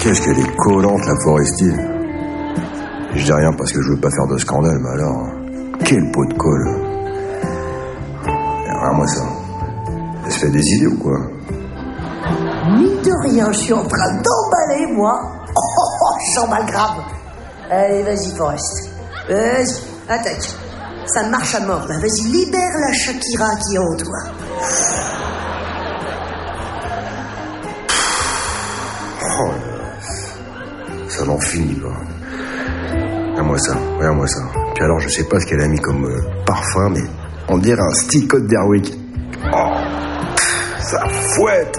Qu'est-ce qu'elle est collante, la Forestier. Je dis rien parce que je veux pas faire de scandale, mais alors... Quel pot de colle. Regarde-moi ça. Elle se fait des idées ou quoi? Mine de rien, je suis en train d'emballer, moi. J'emballe grave. Allez, vas-y, Forest. Vas-y, attaque. Ça marche à mort, là. Vas-y, libère la Shakira qui est en toi. Oh, ça n'en finit pas. Regarde-moi ça. Puis alors, je sais pas ce qu'elle a mis comme parfum, mais on dirait un stick code d'Airwick. Oh, ça fouette.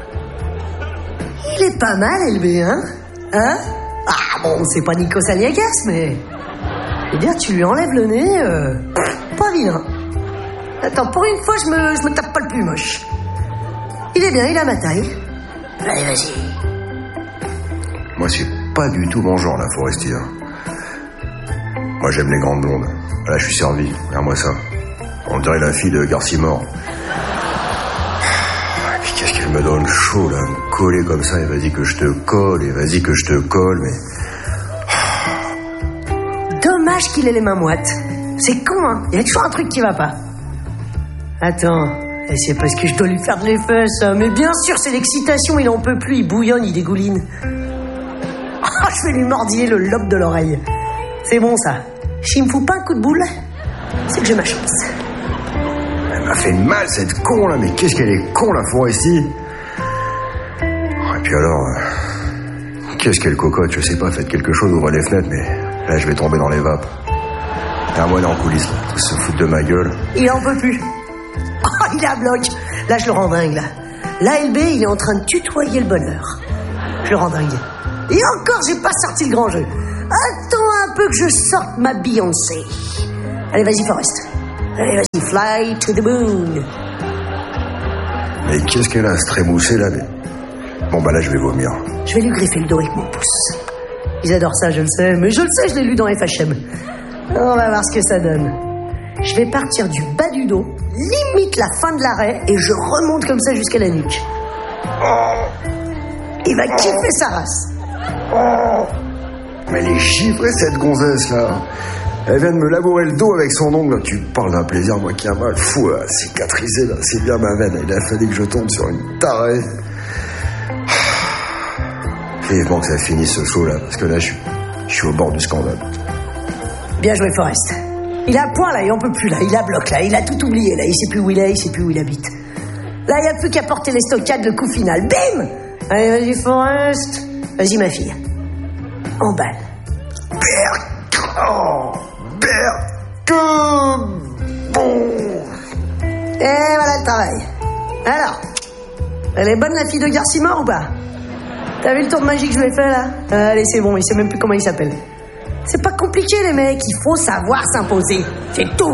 Il est pas mal, LB, hein? Hein? Ah bon, c'est pas Nico Saliagas, mais... Je veux dire, tu lui enlèves le nez, pas vilain. Attends, pour une fois, je me tape pas le plus moche. Il est bien, il a ma taille. Allez, vas-y. Moi, c'est pas du tout mon genre, la Forestier. Moi, j'aime les grandes blondes. Là, je suis servi. Regarde-moi ça. On dirait la fille de Garcimore. Qu'est-ce qu'elle me donne chaud, là, me coller comme ça, et vas-y que je te colle, mais... Dommage qu'il ait les mains moites. C'est con, hein. Il y a toujours un truc qui va pas. Attends, c'est parce que je dois lui faire de les fesses, hein. Mais bien sûr, c'est l'excitation, il en peut plus, il bouillonne, il dégouline. Oh, je vais lui mordiller le lobe de l'oreille. C'est bon, ça. S'il me fout pas un coup de boule, c'est que j'ai ma chance. Elle m'a fait mal, cette con, là, mais qu'est-ce qu'elle est con, la Forestier. Et puis alors... Qu'est-ce qu'elle cocotte, je sais pas, faites quelque chose, ouvrez les fenêtres, mais... Là, je vais tomber dans les vapes. Et à moi, là, en coulisses, là, tous se foutent de ma gueule. Il en peut plus. Oh, il est à bloc. Là, je le rends dingue, là. Là, LB, il est en train de tutoyer le bonheur. Je le rends dingue. Et encore, j'ai pas sorti le grand jeu. Attends un peu que je sorte ma Beyoncé. Allez, vas-y, Forest. Allez, vas-y, fly to the moon. Mais qu'est-ce qu'elle a, ce trémoussé, là, mais... Bon, bah là, je vais vomir. Je vais lui griffer le dos avec mon pouce. Ils adorent ça, je le sais. Mais je le sais, je l'ai lu dans FHM. On va voir ce que ça donne. Je vais partir du bas du dos, limite la fin de l'arrêt, et je remonte comme ça jusqu'à la nuque. Il va kiffer sa race. Mais elle est givrée, cette gonzesse, là. Elle vient de me labourer le dos avec son ongle. Tu parles d'un plaisir, moi qui a mal fou à cicatriser, là. C'est bien ma veine. Il a fallu que je tombe sur une tarée. Vivement que ça finisse ce show, là, parce que là, je suis au bord du scandale. Bien joué, Forest. Il a point, là, il en peut plus, là. Il a bloc, là. Il a tout oublié, là. Il sait plus où il est, il sait plus où il habite. Là, il n'y a plus qu'à porter les stockades, le coup final. Bim! Allez, vas-y, Forest. Vas-y, ma fille. Emballe. Et voilà le travail. Alors, elle est bonne, la fille de Garcimore, ou pas? T'as vu le tour de magie que je lui ai fait, là? Allez, c'est bon, il sait même plus comment il s'appelle. C'est pas compliqué, les mecs, il faut savoir s'imposer. C'est tout.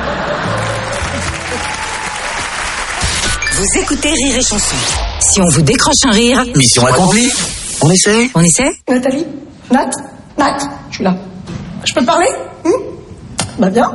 Vous écoutez Rire et Chanson. Si on vous décroche un rire... Mission accomplie. On essaie? On essaie? Nathalie? Nat, je suis là. Je peux te parler? Bah bien.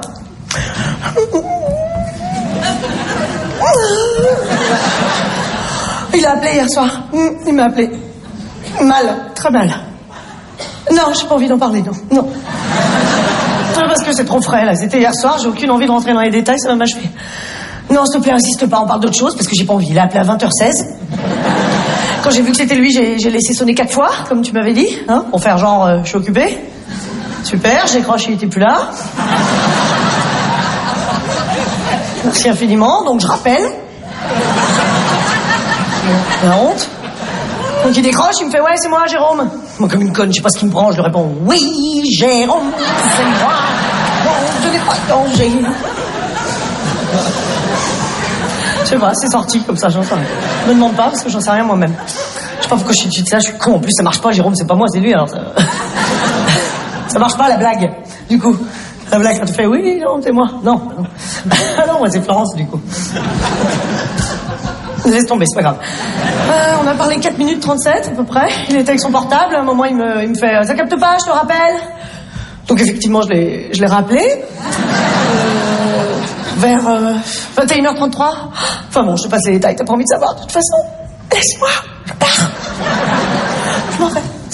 Il a appelé hier soir. Il m'a appelé. Mal, très mal. Non, j'ai pas envie d'en parler, non. Parce que c'est trop frais, là. C'était hier soir, j'ai aucune envie de rentrer dans les détails, ça va m'achever. Non, s'il te plaît, insiste pas, on parle d'autre chose, parce que j'ai pas envie. Il a appelé à 20h16. Quand j'ai vu que c'était lui, j'ai laissé sonner 4 fois, comme tu m'avais dit, hein, pour faire genre, je suis occupée. Super, j'ai croché, il était plus là. Merci infiniment, donc je rappelle. La honte. Donc il décroche, il me fait « Ouais, c'est moi, Jérôme ». Moi, comme une conne, je sais pas ce qu'il me prend, je lui réponds « Oui, Jérôme, c'est moi, bon, je n'ai pas de danger ». Je sais pas, c'est sorti comme ça, j'en sais rien. Me demande pas, parce que j'en sais rien moi-même. Je sais pas pourquoi je suis ça, je suis con. En plus, ça marche pas, Jérôme, c'est pas moi, c'est lui, alors ça... Ça marche pas, la blague, du coup. La blague, quand tu fais « Oui, Jérôme, c'est moi ». Non. Ah non, moi, c'est Florence, du coup. Laisse tomber, c'est pas grave. On a parlé 4 minutes 37 à peu près. Il était avec son portable. À un moment, il me fait « Ça capte pas, je te rappelle ». Donc effectivement, je l'ai rappelé. Vers 21h33. Enfin bon, je te passe les détails. T'as pas envie de savoir de toute façon. Laisse-moi, je pars. Je m'en vais.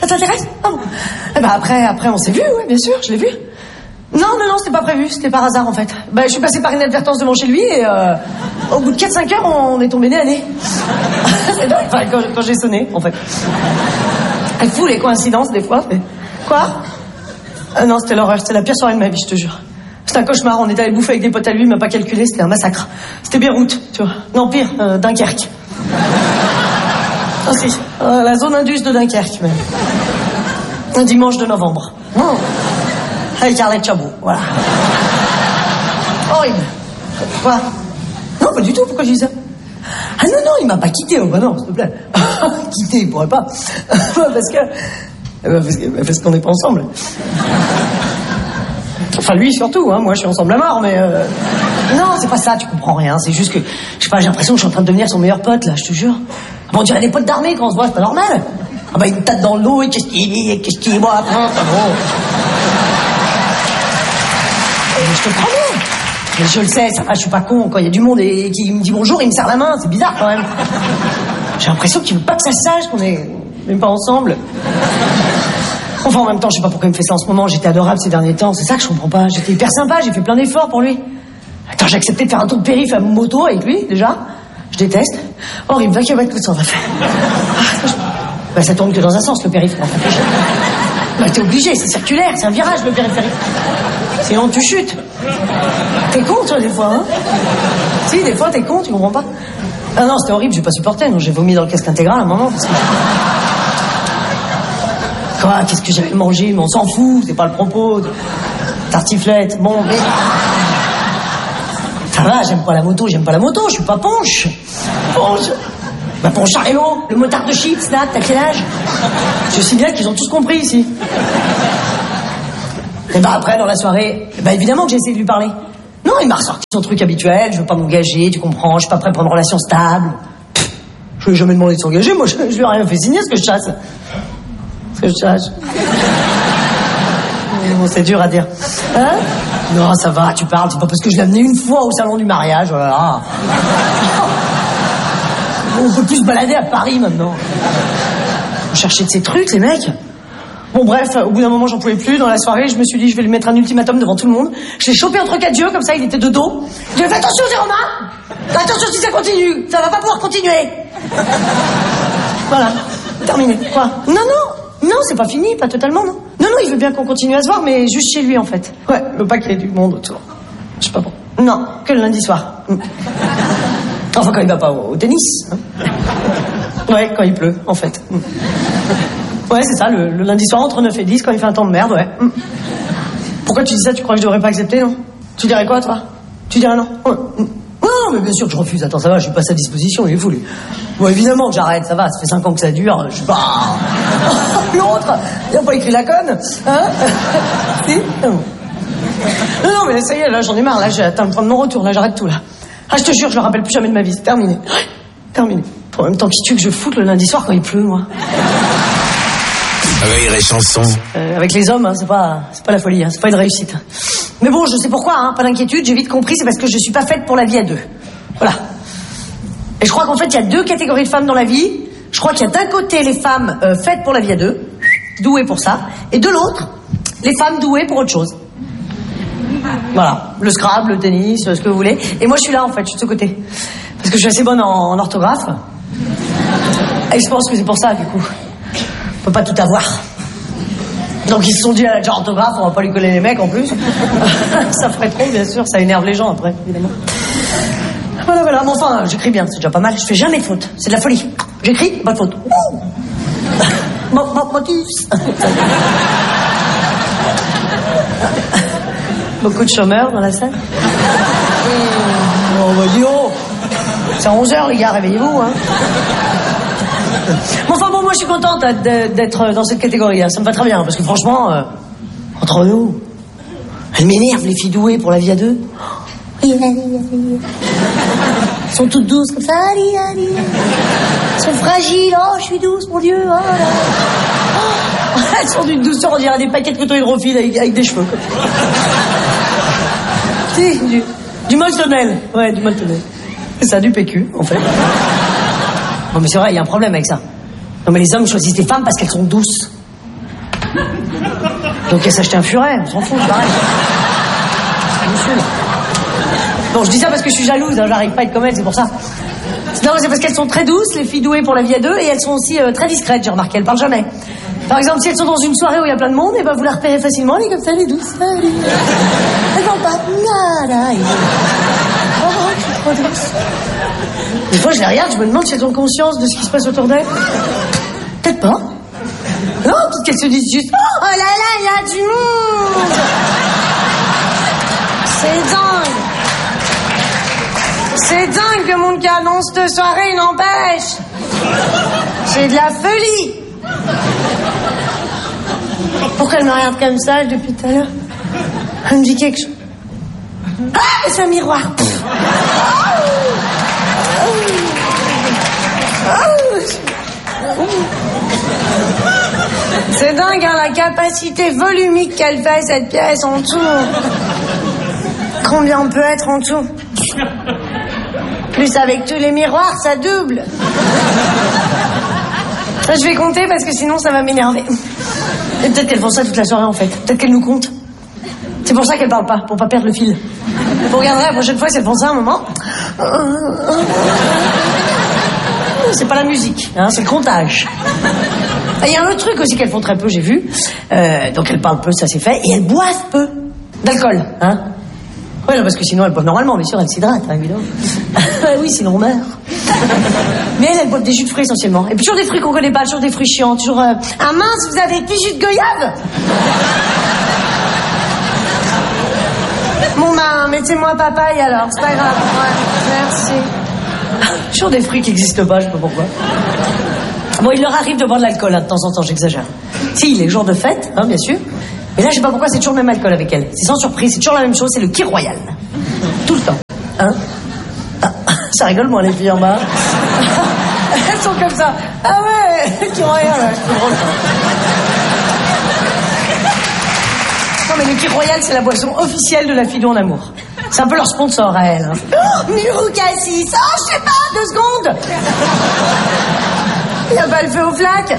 t'intéresse? Ah bon. Eh ben après, on s'est vu, ouais, bien sûr, je l'ai vu. Non, c'était pas prévu, c'était par hasard, en fait. Ben, je suis passée par inadvertance devant chez lui et, au bout de 4-5 heures, on est tombé nez à nez. C'est dingue, enfin, quand j'ai sonné, en fait. Elle fout les coïncidences, des fois. Mais... Quoi? Non, c'était l'horreur, c'était la pire soirée de ma vie, je te jure. C'était un cauchemar, on était allé bouffer avec des potes à lui, il m'a pas calculé, c'était un massacre. C'était Beyrouth, tu vois. Non, pire, Dunkerque. Ah si, la zone indus de Dunkerque, même. Un dimanche de novembre. Oh. Avec Arlette Chabot, voilà. Horrible. Quoi? Non, pas du tout, pourquoi je dis ça? Ah non, il m'a pas quitté, oh bah non, s'il te plaît. Quitté, il pourrait pas. Parce qu'on n'est pas ensemble. Enfin, lui surtout, hein, moi je suis ensemble à mort, mais... Non, c'est pas ça, tu comprends rien, c'est juste que... Je sais pas, j'ai l'impression que je suis en train de devenir son meilleur pote, là, je te jure. Bon, on dirait des potes d'armée quand on se voit, c'est pas normal. Ah bah, il me tape dans le dos, et qu'est-ce qu'il est, moi, après, pas bon. Je te promets. Mais je le sais, ça va, je suis pas con. Quand il y a du monde et qui me dit bonjour, il me serre la main, c'est bizarre quand même. J'ai l'impression qu'il veut pas que ça sache qu'on est même pas ensemble. Enfin, en même temps, je sais pas pourquoi il me fait ça en ce moment. J'étais adorable ces derniers temps, c'est ça que je comprends pas. J'étais hyper sympa, j'ai fait plein d'efforts pour lui. Attends, j'ai accepté de faire un tour de périph' à moto avec lui, déjà. Je déteste. Or, il me va qu'il va être que ça, on va faire. Bah, ça tourne que dans un sens, le périph'. Bah, t'es obligé, c'est circulaire, c'est un virage, le périphérique. Sinon, tu chutes. T'es con, toi, des fois, hein? Si, des fois, t'es con, tu comprends pas? Ah non, c'était horrible, j'ai pas supporté, non, j'ai vomi dans le casque intégral à un moment, parce que... Quoi, qu'est-ce que j'avais mangé? Mais on s'en fout, c'est pas le propos. Tartiflette, bon, mais... Ça va, j'aime pas la moto, je suis pas Ponche. Bah, Poncharello, le motard de chips, là, t'as quel âge? Je sais bien qu'ils ont tous compris, ici. Et bah après, dans la soirée, bah évidemment que j'ai essayé de lui parler. Non, il m'a ressorti son truc habituel, je veux pas m'engager, tu comprends, je suis pas prêt pour une relation stable. Je lui ai jamais demandé de s'engager, moi je lui ai rien fait signer, ce que je chasse. Bon, c'est dur à dire. Hein? Non, ça va, tu parles, c'est pas parce que je l'ai amené une fois au salon du mariage, voilà. On peut plus se balader à Paris maintenant. On cherchait de ces trucs, les mecs. Bon, bref, au bout d'un moment, j'en pouvais plus. Dans la soirée, je me suis dit, je vais lui mettre un ultimatum devant tout le monde. Je l'ai chopé entre quatre yeux, comme ça, il était de dos. Je lui ai fait attention, Romain. Attention si ça continue. Ça va pas pouvoir continuer. Voilà. Terminé. Quoi? Non, c'est pas fini, pas totalement, non. Non, il veut bien qu'on continue à se voir, mais juste chez lui, en fait. Ouais, il veut pas qu'il y ait du monde autour. Je sais pas bon. Non, que le lundi soir. Enfin, quand il va pas au tennis. Hein. Ouais, quand il pleut, en fait. Ouais, c'est ça, le lundi soir, entre 9 et 10, quand il fait un temps de merde, ouais. Pourquoi tu dis ça? Tu crois que je devrais pas accepter, non? Tu dirais quoi, toi? Tu dirais non? Ouais. Non, mais bien sûr que je refuse. Attends, ça va, je suis pas à sa disposition, il est fou, lui. Bon, évidemment que j'arrête, ça va, ça fait 5 ans que ça dure, je sais pas... L'autre, il a pas écrit la conne, hein? Si? Non, mais ça y est, là, j'en ai marre, là, j'ai atteint le point de mon retour, là, j'arrête tout, là. Ah, je te jure, je le rappelle plus jamais de ma vie, c'est terminé. Terminé. En même temps, qui tu veux que je foute le lundi soir quand il pleut, moi? Rire et chanson. Avec les hommes, hein, c'est pas la folie, hein, c'est pas une réussite. Mais bon, je sais pourquoi, hein, pas d'inquiétude, j'ai vite compris, c'est parce que je suis pas faite pour la vie à deux. Voilà. Et je crois qu'en fait, il y a deux catégories de femmes dans la vie. Je crois qu'il y a d'un côté les femmes faites pour la vie à deux, douées pour ça, et de l'autre, les femmes douées pour autre chose. Voilà, le Scrabble, le tennis, ce que vous voulez. Et moi, je suis là, en fait, je suis de ce côté. Parce que je suis assez bonne en orthographe. Et je pense que c'est pour ça, du coup. On peut pas tout avoir. Donc ils se sont dit, elle a déjà orthographe, on va pas lui coller les mecs en plus. Ça ferait trop, bien sûr, ça énerve les gens après, évidemment. Voilà, mais enfin, j'écris bien, c'est déjà pas mal. Je fais jamais de faute, c'est de la folie. J'écris, pas de faute. Motus. Beaucoup de chômeurs dans la salle. On va dire, oh, c'est 11h les gars, réveillez-vous, hein. Enfin bon, moi je suis contente d'être dans cette catégorie, hein. Ça me va très bien, parce que franchement, entre nous, elles m'énervent les filles douées pour la vie à deux. Elles sont toutes douces comme ça, elles sont fragiles, oh je suis douce mon Dieu, oh là. Oh, elles sont d'une douceur, on dirait des paquets de coton hydrophile avec des cheveux. Si, du moltonel, ouais, du moltonel. C'est ça, du PQ en fait. Non mais c'est vrai, il y a un problème avec ça. Non mais les hommes choisissent des femmes parce qu'elles sont douces. Donc elle s'achetait un furet, on s'en fout, c'est pareil. Bon, je dis ça parce que je suis jalouse, hein, j'arrive pas à être comme elle, c'est pour ça. Non, c'est parce qu'elles sont très douces, les filles douées pour la vie à deux, et elles sont aussi très discrètes, j'ai remarqué, elles parlent jamais. Par exemple, si elles sont dans une soirée où il y a plein de monde, et ben vous la repérez facilement, elle est comme ça, elle est douce. Elles parlent pas. Nada. Oh, je suis trop douce. Des fois, je les regarde, je me demande si elles ont conscience de ce qui se passe autour d'elles. Peut-être pas. Non, peut-être qu'elles se disent juste oh là là, il y a du monde. C'est dingue. C'est dingue le monde qui annonce cette soirée, n'empêche. C'est de la folie. Pourquoi elle me regarde comme ça depuis tout à l'heure? Elle me dit quelque chose. Ah, c'est un miroir. C'est dingue, hein, la capacité volumique qu'elle fait, cette pièce, en tout. Combien on peut être en tout? Plus avec tous les miroirs, ça double. Je vais compter parce que sinon ça va m'énerver. Et peut-être qu'elles font ça toute la soirée en fait. Peut-être qu'elles nous comptent. C'est pour ça qu'elles parlent pas, pour pas perdre le fil. Vous regarderez la prochaine fois si elles font ça un moment. C'est pas la musique, hein, c'est le comptage. Il y a un autre truc aussi qu'elles font très peu, j'ai vu. Donc elles parlent peu, ça c'est fait. Et elles boivent peu d'alcool, hein. Ouais, non, parce que sinon elles boivent normalement, bien sûr, elles s'hydratent, hein, évidemment. Oui, sinon on meurt. Mais elles boivent des jus de fruits essentiellement. Et puis toujours des fruits qu'on connaît pas, toujours des fruits chiants, toujours... Ah mince, vous avez du jus de goyave? Bon ben, mettez-moi papaye alors, c'est pas grave. Ouais, merci. Toujours des fruits qui n'existent pas, je sais pas pourquoi. Bon, il leur arrive de boire de l'alcool, hein, de temps en temps, j'exagère. Si, les jours de fête, hein, bien sûr. Mais là, je sais pas pourquoi, c'est toujours le même alcool avec elles. C'est sans surprise, c'est toujours la même chose, c'est le Kir Royal. Tout le temps. Hein? Ah, ça rigole, moi, les filles en bas. Elles sont comme ça. Ah ouais, Kir Royal, ouais, c'est drôle. Non, mais le Kir Royal, c'est la boisson officielle de la fille en amour. C'est un peu leur sponsor à elles. Hein. Oh, Murou Cassis. Oh, je sais pas, 2 secondes. Il n'y a pas le feu aux flaques.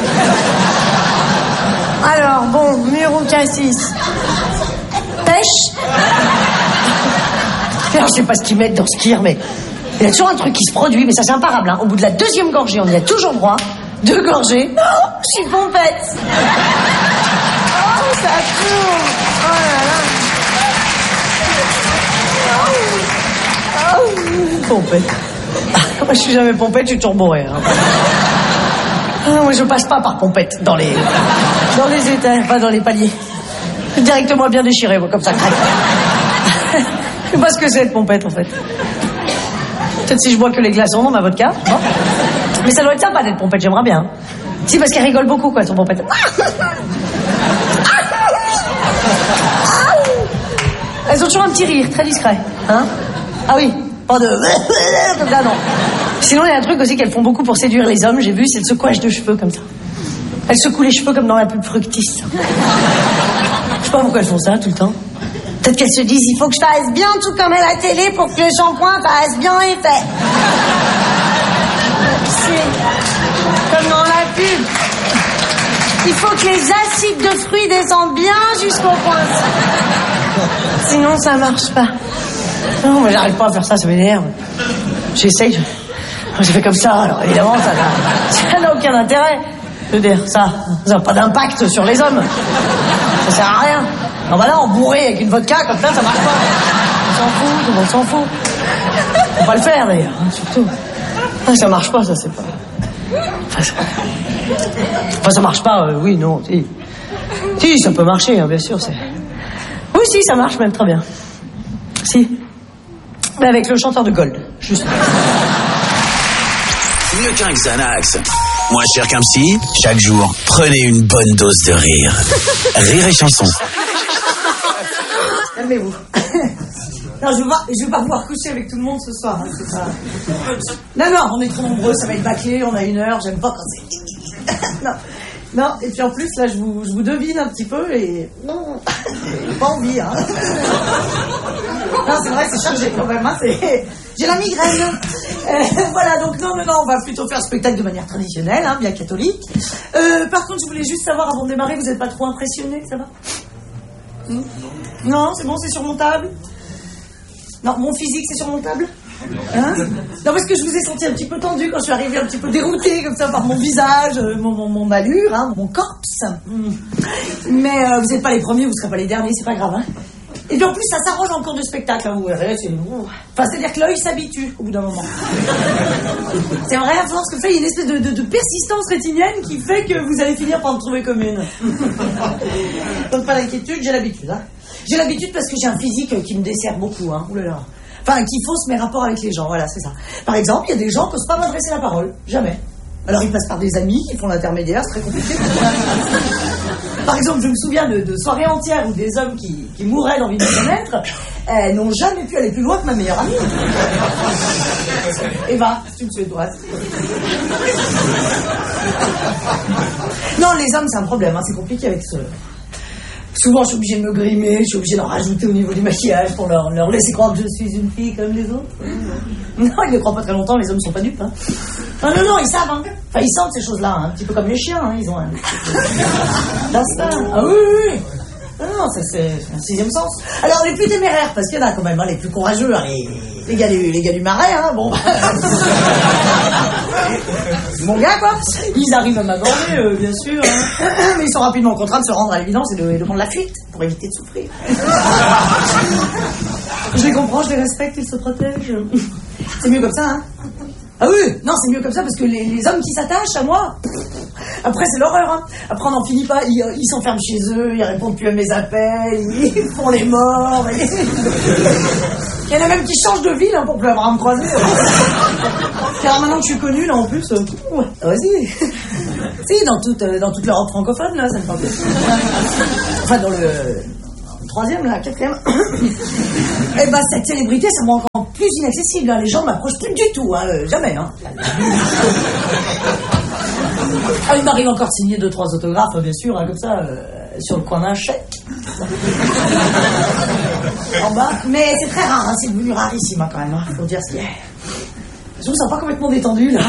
Alors, bon, Murou Cassis. Pêche. Alors, je sais pas ce qu'ils mettent dans ce kir, mais il y a toujours un truc qui se produit, mais ça c'est imparable. Hein. Au bout de la 2e gorgée, on y a toujours droit. 2 gorgées. Oh, je suis pompette. Oh, ça tourne. Oh là là. Oh. Pompette. Moi, je suis jamais pompette, je suis toujours bourré. Hein. Moi, je passe pas par pompette dans les étages, pas dans les paliers. Directement bien déchiré, moi, comme ça, craque. Je sais pas ce que c'est, de pompette, en fait. Peut-être si je bois que les glaçons dans ma vodka. Bon. Mais ça doit être sympa d'être pompette, j'aimerais bien. Si, parce qu'elle rigole beaucoup, quoi, son pompette. Elles ont toujours un petit rire, très discret. Hein? Ah oui, pas de... comme ça, non. Sinon, il y a un truc aussi qu'elles font beaucoup pour séduire les hommes, j'ai vu, c'est le secouage de cheveux, comme ça. Elles secouent les cheveux comme dans la pub Fructis. Je sais pas pourquoi elles font ça, tout le temps. Peut-être qu'elles se disent, il faut que je fasse bien tout comme à la télé pour que le shampoing fasse bien effet. C'est comme dans la pub. Il faut que les acides de fruits descendent bien jusqu'au pointe. Sinon, ça marche pas. Non, moi, j'arrive pas à faire ça m'énerve. J'essaye, j'ai fait comme ça, alors évidemment, ça n'a aucun intérêt. Je veux dire, ça n'a pas d'impact sur les hommes. Ça sert à rien. Non, bah là, en bourré avec une vodka, comme ça marche pas. On s'en fout, tout le monde s'en fout. Faut pas le faire, d'ailleurs, hein, surtout. Ça marche pas, ça, c'est pas... Enfin, ça marche pas, oui, non, si. Si, ça peut marcher, hein, bien sûr, c'est... Oui, si, ça marche même très bien. Si. Mais avec le chanteur de Gold, juste. Mieux qu'un Xanax. Moins cher qu'un psy. Chaque jour, prenez une bonne dose de rire. Rire et chanson. Calmez-vous. Non, je veux pas pouvoir coucher avec tout le monde ce soir. Hein, c'est ça. Non, on est trop nombreux, ça va être bâclé, on a 1 heure, j'aime pas quand c'est... Non. Non, et puis en plus, là, je vous devine un petit peu et... Non, j'ai pas envie, hein. Non, c'est vrai, c'est chargé quand même, hein. J'ai la migraine. Voilà, donc non, on va plutôt faire le spectacle de manière traditionnelle, hein, bien catholique. Par contre, je voulais juste savoir, avant de démarrer, vous n'êtes pas trop impressionné, ça va? Non, c'est bon, c'est surmontable? Non, mon physique, c'est surmontable? Hein? Non, parce que je vous ai senti un petit peu tendu quand je suis arrivée, un petit peu déroutée comme ça par mon visage, mon allure, hein, mon corps. Mais vous n'êtes pas les premiers, vous ne serez pas les derniers, c'est pas grave. Hein. Et puis en plus, ça s'arrange en cours de spectacle, hein, vous verrez. C'est-à-dire que l'œil s'habitue au bout d'un moment. C'est vrai, à force que il y a une espèce de persistance rétinienne qui fait que vous allez finir par me trouver commune. Donc pas d'inquiétude, j'ai l'habitude. Hein. J'ai l'habitude parce que j'ai un physique qui me dessert beaucoup. Hein. Oulala. Enfin, qui fausse mes rapports avec les gens, voilà, c'est ça. Par exemple, il y a des gens qui n'osent pas m'adresser la parole, jamais. Alors ils passent par des amis qui font l'intermédiaire, c'est très compliqué. Par exemple, je me souviens de soirées entières où des hommes qui mouraient d'envie de me connaître n'ont jamais pu aller plus loin que ma meilleure amie. Eva, c'est une Suédoise. Non, les hommes, c'est un problème, hein, c'est compliqué avec ce... Souvent, je suis obligée de me grimer, je suis obligée d'en rajouter au niveau du maquillage pour leur laisser croire que je suis une fille comme les autres. Non, ils ne croient pas très longtemps, les hommes ne sont pas dupes. Hein. Non, ils savent. Hein. Enfin, ils sentent ces choses-là, hein, un petit peu comme les chiens. Hein, ils ont un instinct. Ah oui. Non, ça c'est un sixième sens. Alors, les plus téméraires, parce qu'il y en a quand même, hein, les plus courageux, hein, les gars du marais, hein, bon. Mon gars, quoi. Ils arrivent à m'aborder, bien sûr. Hein. Mais ils sont rapidement contraints de se rendre à l'évidence et de prendre la fuite pour éviter de souffrir. Je les comprends, je les respecte, ils se protègent. C'est mieux comme ça, hein. Ah oui, non, c'est mieux comme ça parce que les hommes qui s'attachent à moi, après c'est l'horreur, hein. Après on n'en finit pas, ils s'enferment chez eux, ils répondent plus à mes appels, ils font les morts. Il y en a même qui changent de ville hein, pour plus avoir à me croiser. Car maintenant que je suis connue, là en plus, vas-y. Si, dans toute l'Europe francophone, là, ça me parle plus. Enfin, dans le troisième, là, quatrième. Eh ben, cette célébrité, ça me rend encore plus inaccessible. Hein. Les gens ne m'approchent plus du tout, hein, jamais. Hein. Ah, il m'arrive encore de signer 2-3 autographes, bien sûr, hein, comme ça, sur le coin d'un chèque. En bas. Mais c'est très rare, hein, c'est devenu rarissime, hein, quand même. Hein, faut dire ce qu'il y a. Je me sens pas complètement détendu, là.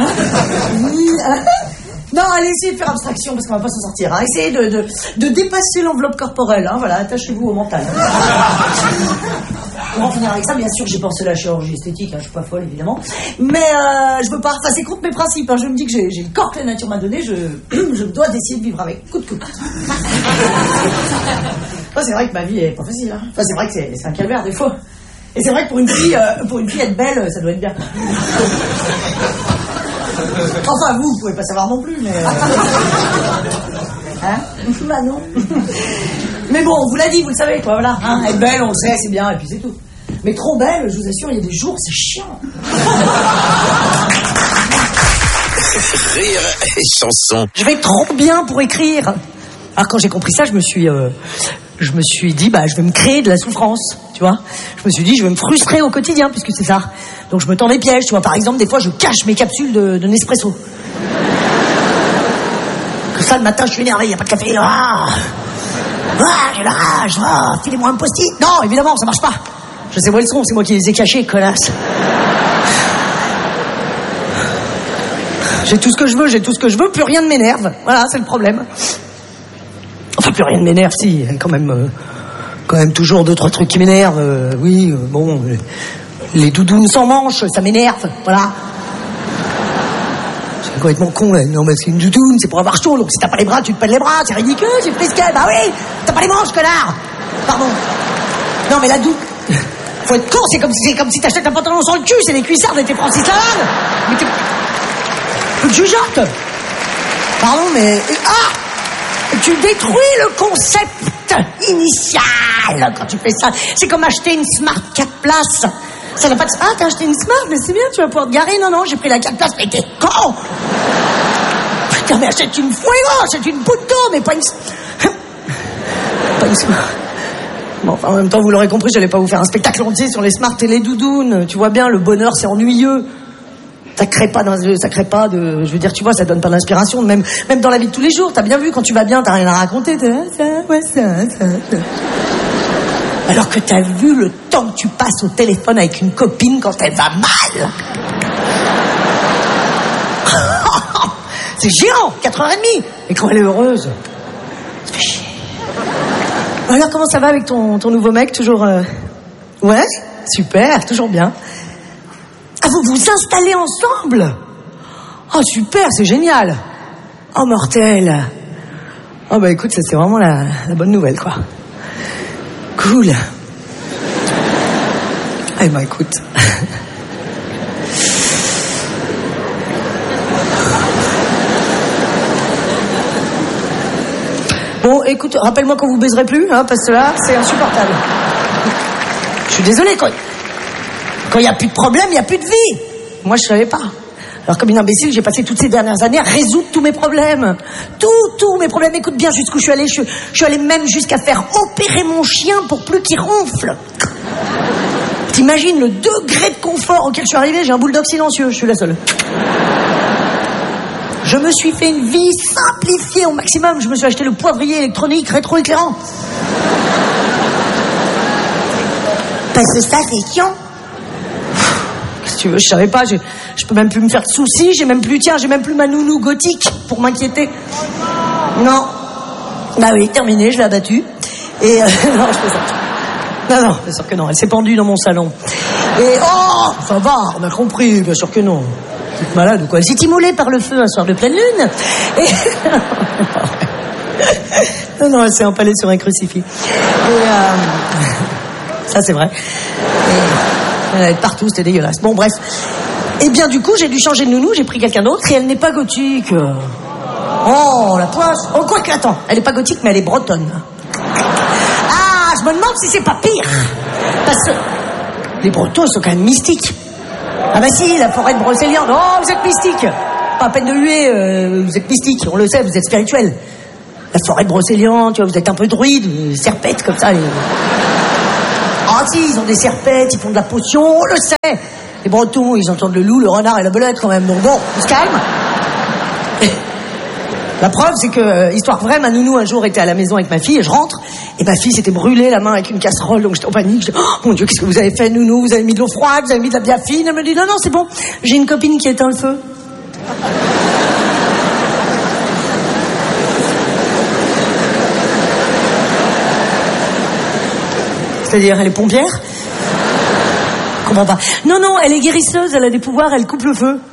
Non, allez, essayez de faire abstraction, parce qu'on va pas s'en sortir. Hein. Essayez de dépasser l'enveloppe corporelle. Hein, voilà, attachez-vous au mental. On va en finir avec ça. Bien sûr, j'ai pensé à la chirurgie esthétique. Hein, je suis pas folle, évidemment. Mais je veux pas... Enfin, c'est contre mes principes. Hein. Je me dis que j'ai le corps que la nature m'a donné. Je dois décider de vivre avec. Coûte que coûte. C'est vrai que ma vie est pas facile. Hein. Enfin, c'est vrai que c'est un calvaire, des fois. Et c'est vrai que pour une fille être belle, ça doit être bien. Enfin, vous pouvez pas savoir non plus, mais... Hein? Bah non. Mais bon, on vous l'a dit, vous le savez, quoi, voilà. Hein, être belle, on le sait, c'est bien, et puis c'est tout. Mais trop belle, je vous assure, il y a des jours, c'est chiant. Rire et chanson. Je vais trop bien pour écrire. Alors quand j'ai compris ça, je me suis dit, je vais me créer de la souffrance, tu vois. Je me suis dit, je vais me frustrer au quotidien, puisque c'est ça. Donc je me tends des pièges, tu vois. Par exemple, des fois, je cache mes capsules de Nespresso. Comme ça, le matin, je suis énervé, il n'y a pas de café. J'ai la rage. Filez-moi un post-it. Non, évidemment, ça marche pas. Je sais où ils sont, c'est moi qui les ai cachés, connasse. J'ai tout ce que je veux, plus rien ne m'énerve. Voilà, c'est le problème. Enfin, plus rien ne m'énerve, si. Il y a quand même toujours 2-3 trucs qui m'énervent. Bon, les doudounes sans manches, ça m'énerve, voilà. C'est complètement con, là. Non, mais c'est une doudoune, c'est pour avoir chaud, donc si t'as pas les bras, tu te pèles les bras, c'est ridicule, c'est frisquet. Bah oui, t'as pas les manches, connard. Pardon. Non, mais la doudoune... Faut être con, c'est comme si t'achètes un pantalon sur le cul, c'est les cuissards de tes Francis Lalanne. Mais tu jugeotes. Pardon, mais... Tu détruis le concept initial quand tu fais ça. C'est comme acheter une Smart 4 places. Ça n'a pas de... Ah, t'as acheté une Smart, mais c'est bien, tu vas pouvoir te garer. Non, j'ai pris la 4 places, mais t'es con. Putain, mais achète une Fuego, achète une Punto, mais pas une... Pas une Smart. Bon, enfin, en même temps, vous l'aurez compris, j'allais pas vous faire un spectacle entier sur les Smart et les doudounes. Tu vois bien, le bonheur, c'est ennuyeux. Ça crée pas de, je veux dire, tu vois, ça donne pas d'inspiration, même dans la vie de tous les jours. T'as bien vu, quand tu vas bien, t'as rien à raconter, ça. Alors que t'as vu le temps que tu passes au téléphone avec une copine quand elle va mal. C'est géant, 4h30. Et quand elle est heureuse, ça fait chier. Alors, comment ça va avec ton nouveau mec, toujours Ouais, super, toujours bien. Ah, vous vous installez ensemble? Oh, super, c'est génial. Oh, mortel. Oh, bah écoute, ça c'est vraiment la bonne nouvelle, quoi. Cool. Eh bah écoute. Bon, écoute, rappelle-moi quand vous baiserez plus, hein, parce que là, c'est insupportable. Je suis désolée, quand il n'y a plus de problème, il n'y a plus de vie. Moi, je savais pas. Alors, comme une imbécile, j'ai passé toutes ces dernières années à résoudre tous mes problèmes. Tous mes problèmes. Écoute bien jusqu'où je suis allée. Je suis allée même jusqu'à faire opérer mon chien pour plus qu'il ronfle. T'imagines le degré de confort auquel je suis arrivée? J'ai un bulldog silencieux, je suis la seule. Je me suis fait une vie simplifiée au maximum. Je me suis acheté le poivrier électronique rétroéclairant. Parce que ça, c'est chiant. Qu'est-ce que tu veux, je savais pas, je peux même plus me faire de soucis, j'ai même plus ma nounou gothique pour m'inquiéter. Non. Bah oui, terminé, je l'ai abattue. Et non, je fais ça. Non, bien sûr que non, elle s'est pendue dans mon salon. Et oh, ça va, on a compris, bien sûr que non. Toute malade ou quoi? Elle s'est immolée par le feu un soir de pleine lune. Et... non, elle s'est empalée sur un crucifix. Et ça, c'est vrai. Et... elle est partout, c'était dégueulasse. Bon, bref. Et bien, du coup, j'ai dû changer de nounou, j'ai pris quelqu'un d'autre et elle n'est pas gothique. Oh, la poisse. Oh, quoi que, attends, elle n'est pas gothique, mais elle est bretonne. Ah, je me demande si c'est pas pire. Parce que les Bretons sont quand même mystiques. Ah bah si, la forêt de Brocéliande. Oh, vous êtes mystique. Pas à peine de huer, vous êtes mystique, on le sait, vous êtes spirituel. La forêt de Brocéliande, tu vois, vous êtes un peu druide, serpette comme ça. Ah si, ils ont des serpettes, ils font de la potion, on le sait. Les Bretons, ils entendent le loup, le renard et la belette quand même. Donc bon, on se calme. La preuve, c'est que, histoire vraie, ma nounou un jour était à la maison avec ma fille et je rentre et ma fille s'était brûlée la main avec une casserole, donc j'étais en panique. Je dis, oh mon Dieu, qu'est-ce que vous avez fait, nounou? Vous avez mis de l'eau froide, vous avez mis de la biafine? Elle me dit, non, c'est bon, j'ai une copine qui éteint le feu. C'est-à-dire, elle est pompière? Je comprends pas. Non, elle est guérisseuse, elle a des pouvoirs, elle coupe le feu.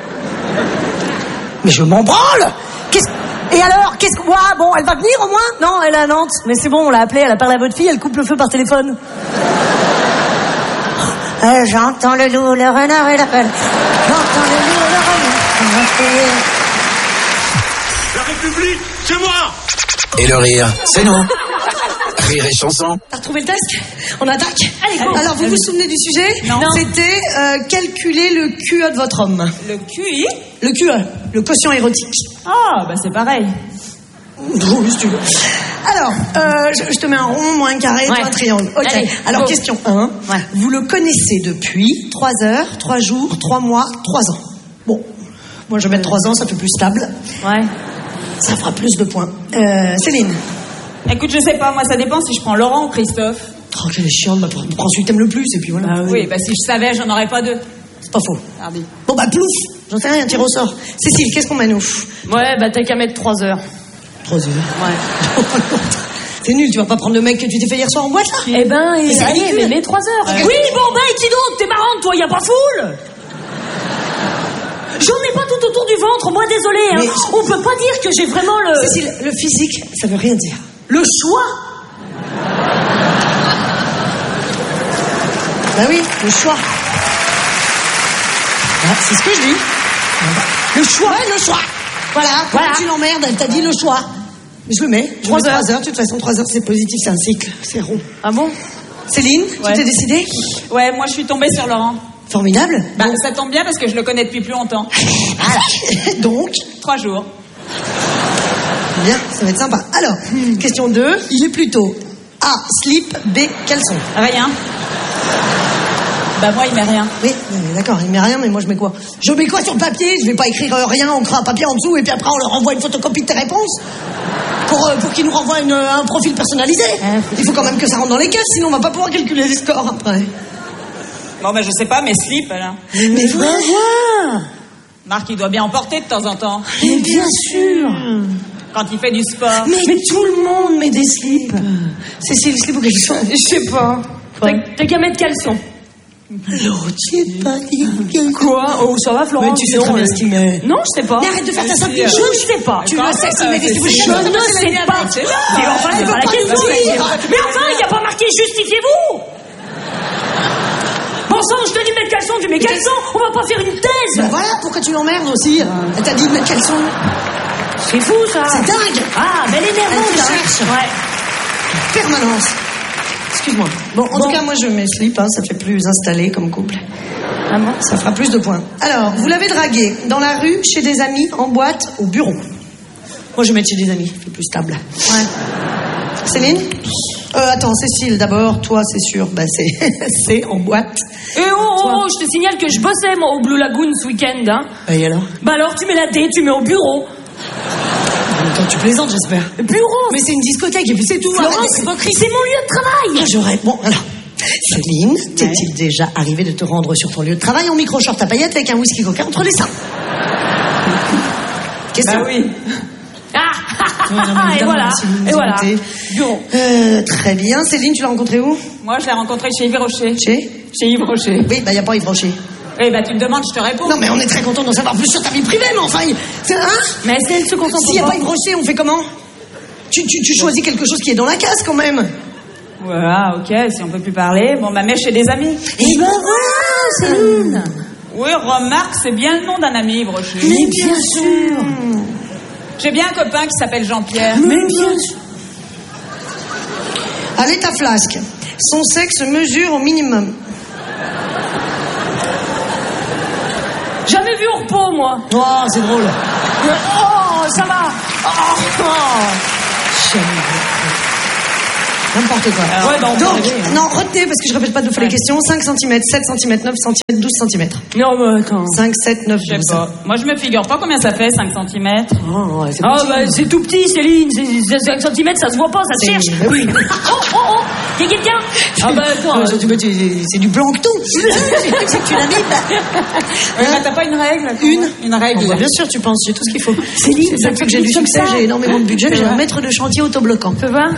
Mais je m'en branle! Et alors, ouais, bon, elle va venir au moins? Non, elle est à Nantes. Mais c'est bon, on l'a appelée, elle a parlé à votre fille, elle coupe le feu par téléphone. J'entends le loup, le renard et la pelle. J'entends le loup, le renard. La République, c'est moi! Et le rire, c'est nous. Rire et chanson. T'as retrouvé le texte? On attaque? Allez, go. Alors, vous vous souvenez du sujet? Non. C'était calculer le QE de votre homme. Le QI? Le QE, le quotient érotique. Ah, bah c'est pareil. Oui, si tu veux. Alors, je te mets un rond, moi un carré, toi un triangle. Ok. Allez, alors, go. question 1. Ouais. Vous le connaissez depuis 3 heures, 3 jours, 3 mois, 3 ans. Bon, moi je vais mettre 3 ans, ça fait plus stable. Ouais. Ça fera plus de points. Céline. Écoute, je sais pas, moi ça dépend si je prends Laurent ou Christophe. Oh, quelle est chiante, prends celui que t'aimes le plus, et puis voilà. Ah oui, bah si je savais, j'en aurais pas 2. C'est pas faux. Hardy. Bon, bah, plouf. J'en sais rien, tire au sort. Cécile, qu'est-ce qu'on mène? Ouais, bah t'as qu'à mettre 3 heures. 3 heures. Ouais. C'est nul, tu vas pas prendre le mec que tu t'es fait hier soir en boîte, là? Eh ben, c'est allez, ridicule. mais mets 3 heures. Ouais. Oui, bon, bah, et qui d'autre? T'es marrante, toi, y a pas foule? J'en ai pas tout autour du ventre, moi, désolé, hein. Mais- On peut pas dire que j'ai vraiment le... Cécile, le physique, ça veut rien dire. Le choix. Bah oui, le choix. Ah, c'est ce que je dis. Le choix. Ouais, le choix. Voilà. Voilà. Tu l'emmerdes, elle t'a dit le choix. Mais je le mets. 3 heures. 3 heures. De toute façon, 3 heures, c'est positif, c'est un cycle. C'est rond. Ah bon? Céline, Ouais. tu t'es décidée? Ouais, moi je suis tombée sur Laurent. Formidable. Bah, ça tombe bien parce que je le connais depuis plus longtemps. Voilà. Donc, 3 jours. bien, ça va être sympa. Alors, question 2. Il est plutôt A, slip, B, caleçon. Rien. Bah moi, il met rien. Oui, d'accord, il met rien, mais moi je mets quoi? Je mets quoi sur le papier? Je vais pas écrire rien, on crée un papier en dessous et puis après on leur envoie une photocopie de tes réponses pour qu'ils nous renvoient un profil personnalisé. Il faut quand même que ça rentre dans les caisses, sinon on va pas pouvoir calculer les scores après. Bon, bah je sais pas, mes slips, alors. Mais voilà. Marc, il doit bien en porter de temps en temps. Mais bien sûr. Quand il fait du sport. Mais tout le monde met des slips. Cécile, slip ou caleçon? Je sais pas. T'as qu'à mettre caleçon. Alors, tu es pas dit. Quoi? Oh, ça va, Florent? Mais tu sais très bien ce qu'il met. Non, je sais pas. Mais arrête de faire ta simple. Je ne sais pas. Tu le sais s'il met des slips. Je ne sais pas. Mais enfin, c'est pas la question. Mais enfin, il n'y a pas marqué justifiez-vous. Bon sang, je te dis de mettre caleçon, tu mets caleçon. On va pas faire une thèse. Ben voilà, pourquoi tu l'emmerdes aussi? Elle t'a dit de mettre caleçon. C'est fou, ça. C'est dingue. Ah, mais elle est nerveuse, Elle te hein. cherche. Ouais. Permanence. Excuse-moi. Bon, en tout cas, moi je mets slip, hein, ça fait plus installé comme couple. Ah bon? Ça fera plus de points. Alors, vous l'avez dragué dans la rue, chez des amis, en boîte, au bureau. Moi je vais mettre chez des amis, c'est plus stable. Ouais. Céline? Attends, Cécile, d'abord, toi c'est sûr, bah c'est en boîte. Et je te signale que je bossais, moi, au Blue Lagoon ce week-end, hein. Et alors? Bah alors, tu mets la D, tu mets au bureau. Attends, tu plaisantes, j'espère. Bureau. Mais c'est une discothèque, et puis c'est tout. Florence, Arrête. c'est mon lieu de travail. J'aurais... Bon, alors... Céline, t'est-il déjà arrivé de te rendre sur ton lieu de travail en micro-short à paillettes avec un whisky coca entre les seins? Question? Bah oui. Et voilà. Et voilà. Bureau. Très bien. Céline, tu l'as rencontré où? Moi, je l'ai rencontré chez Yves Rocher. Chez Yves Rocher. Oui, bah y a pas Yves Rocher. Eh bah tu me demandes, je te réponds. Non, mais on est très content d'en savoir plus sur ta vie privée, mais enfin... Mais elle se concentre. S'il n'y a pas Yves Rocher, on fait comment? Tu choisis quelque chose qui est dans la case, quand même. Voilà, ok, si on peut plus parler. Bon, bah, mais chez des amis. Et ben voilà, Céline. Oui, remarque, c'est bien le nom d'un ami, Yves Rocher. Mais bien sûr. J'ai bien un copain qui s'appelle Jean-Pierre. Mais bien sûr. Allez, ta flasque. Son sexe mesure au minimum. Jamais vu au repos, moi. Oh, c'est drôle. Oh, ça va. Jamais vu. N'importe quoi. Ouais, bah, on donc, peut rêver, hein. non, retenez, parce que je répète pas deux fois les questions. 5 cm, 7 cm, 9 cm, 12 cm. Non, mais attends. 5, 7, 9, Je sais 12. pas. Moi, je me figure pas combien ça fait, 5 cm. Oh, ouais, c'est Ah, petit. bah, c'est tout petit, Céline. C'est 5 cm, ça se voit pas, ça se C'est- cherche. mais oui. Oh. Y a quelqu'un? Ah, bah, attends. C'est du plancton. C'est que tu l'habites. Ouais, bah, t'as pas une règle? Une règle. Oh, bah, bien sûr, tu penses, j'ai tout ce qu'il faut. Céline, c'est que j'ai du comme succès, ça. j'ai énormément de budget, j'ai un maître de chantier autobloquant. Tu vois?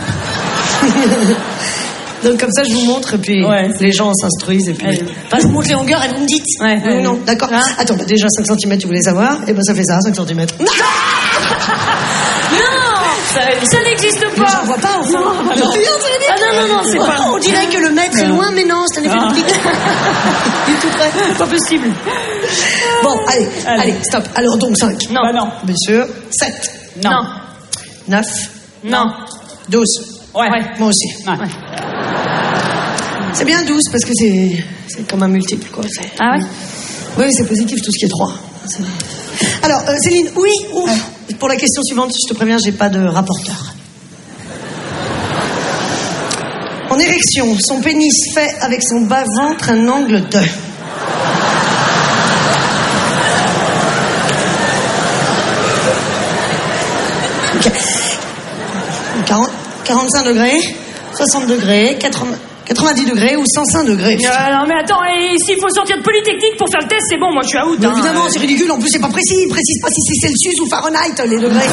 Donc comme ça, je vous montre, et puis Ouais. les gens s'instruisent, et puis... Ouais. Enfin, je vous montre les longueurs, et vous me dites. Ouais. Oui ou non, d'accord. Hein? Attends, bah, déjà 5 cm, tu voulais savoir, et ben ça fait ça, 5 cm. Non, Ça n'existe pas. j'en vois pas, enfin. Non, Ah, non, c'est pas. On dirait que le maître est loin, mais non, c'est un effet d'optique. Du tout près. Pas possible. Bon, allez, stop. Alors donc 5. Non. Bah, non. Bien sûr. 7. Non. 9. Non. 12. Ouais. Moi aussi. Ouais. C'est bien 12 parce que c'est comme un multiple, quoi. Ah ouais? Oui, c'est positif tout ce qui est 3. Alors, Céline, oui, ouf. Pour la question suivante, je te préviens, j'ai pas de rapporteur. En érection, son pénis fait avec son bas-ventre un angle de... 45 degrés, 60 degrés, 90 degrés ou 105 degrés. Non, mais attends, et s'il faut sortir de Polytechnique pour faire le test, c'est bon, moi je suis out. Mais Hein. évidemment, c'est ridicule. En plus, c'est pas précis. Il précise pas si c'est Celsius ou Fahrenheit, les degrés.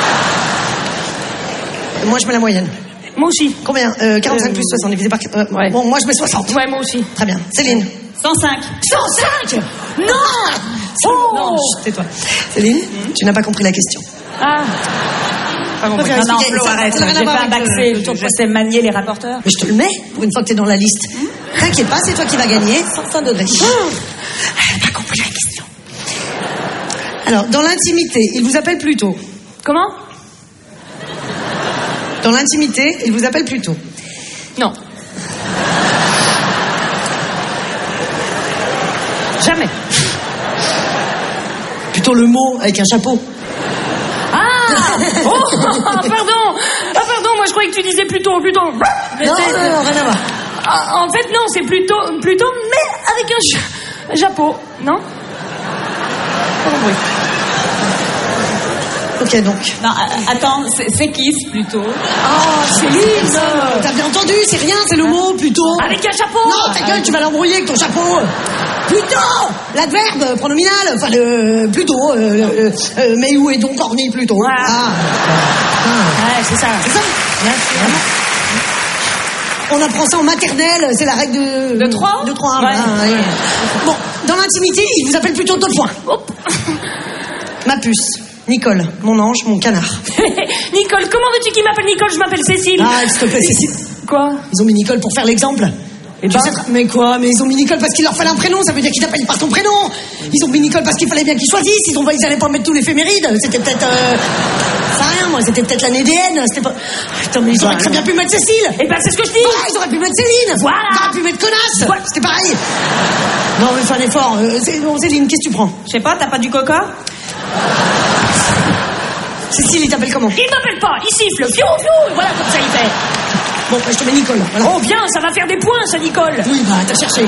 Moi, je mets la moyenne. Moi aussi. Combien 45 plus 60 divisé par... ouais. Bon, moi, je mets 60. Ouais, moi aussi. Très bien. Céline 105. 105 Non Oh Non, chut, tais-toi. Céline, tu n'as pas compris la question. Ah. Non, Préfère non, expliquer. Flo, Ça arrête. n'a rien à J'ai voir pas un avec bac le C. tour de Je sais manier les rapporteurs. Mais je te le mets pour une fois que t'es dans la liste. T'inquiète pas, c'est toi qui vas gagner. 105 degrés. Elle n'a pas compris la question. Alors, dans l'intimité, il vous appelle plutôt. Comment? Dans l'intimité, il vous appelle plutôt. Non. Jamais. Plutôt le mot avec un chapeau. Oh, pardon. Ah, pardon, moi je croyais que tu disais plutôt. Non, rien à voir. En fait, non, c'est plutôt, mais avec un chapeau, non? Pas compris. Ok, donc. Non, attends, c'est Kiss, plutôt. Oh, Céline, t'as bien entendu, c'est rien, c'est le mot, plutôt. Avec un chapeau. Non, ta gueule, tu vas l'embrouiller avec ton chapeau. Plutôt, l'adverbe pronominal, enfin le plutôt, mais où est donc orni plutôt. Voilà. Ouais, c'est ça. C'est ça. Bien sûr. On apprend ça en maternelle, c'est la règle De 3 De 3, Ouais. voilà, ouais. Bon, dans l'intimité, il vous appelle plutôt d'autres points. Hop. Ma puce, Nicole, mon ange, mon canard. Nicole, comment veux-tu qu'il m'appelle Nicole? Je m'appelle Cécile. Ah, s'il te plaît, Cécile. Quoi? Ils ont mis Nicole pour faire l'exemple. Et Tu sais, mais quoi? Mais ils ont mis Nicole parce qu'il leur fallait un prénom, ça veut dire qu'ils t'appellent par ton prénom. Ils ont mis Nicole parce qu'il fallait bien qu'ils choisissent. Ils allaient pas mettre tous l'éphéméride. C'était peut-être. Ça rien, moi, c'était peut-être l'année DN. C'était pas. Putain, mais ils auraient très bien pu mettre Cécile. Eh ben, c'est ce que je dis. Voilà, ils auraient pu mettre Céline. Voilà. Ils auraient pu mettre Connasse. Voilà. C'était pareil. Non, mais fais un effort. Bon, Céline, qu'est-ce que tu prends? Je sais pas, t'as pas du coca? Cécile, il t'appelle comment? Il m'appelle pas, il siffle, fiou, fiou, voilà comme ça il fait. Bon, bah, je te mets Nicole. Voilà. Oh bien, ça va faire des points, ça, Nicole. Oui, bah, t'as cherché.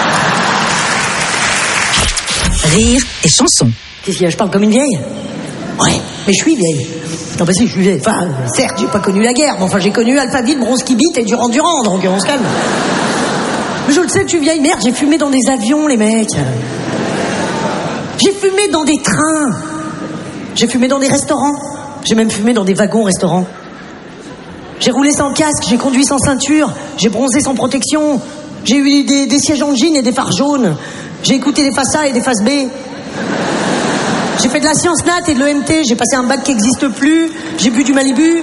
Rire et chanson. Qu'est-ce qu'il y a? Je parle comme une vieille? Ouais, mais je suis vieille. Non, bah si, je suis vieille. Enfin, certes, j'ai pas connu la guerre, mais enfin, j'ai connu Alphaville, Bronski-Beat et Durand-Durand, donc on se calme. Mais je le sais, tu vieille merde, j'ai fumé dans des avions, les mecs. J'ai fumé dans des trains. J'ai fumé dans des restaurants. J'ai même fumé dans des wagons-restaurants. J'ai roulé sans casque, j'ai conduit sans ceinture, j'ai bronzé sans protection, j'ai eu des sièges en jean et des phares jaunes, j'ai écouté des faces A et des faces B. J'ai fait de la science nat et de l'EMT, j'ai passé un bac qui n'existe plus, j'ai bu du Malibu.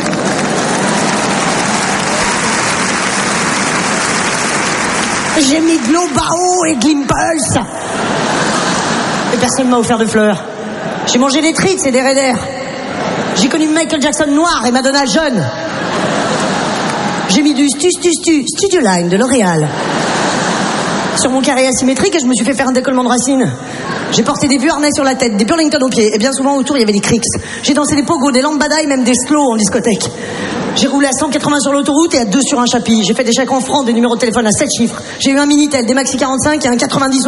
J'ai mis de l'eau Bao et de l'Impulse. Et personne m'a offert de fleurs. J'ai mangé des Tritz et des Raiders. J'ai connu Michael Jackson noir et Madonna jeune. J'ai mis du Studio Line de L'Oréal sur mon carré asymétrique et je me suis fait faire un décollement de racines. J'ai porté des vieux harnais sur la tête, des Burlington aux pieds et bien souvent autour il y avait des Cricks. J'ai dansé des pogos, des lambada et même des slow en discothèque. J'ai roulé à 180 sur l'autoroute et à 2 sur un chapitre. J'ai fait des chèques en francs, des numéros de téléphone à 7 chiffres. J'ai eu un Minitel, des Maxi 45 et un 90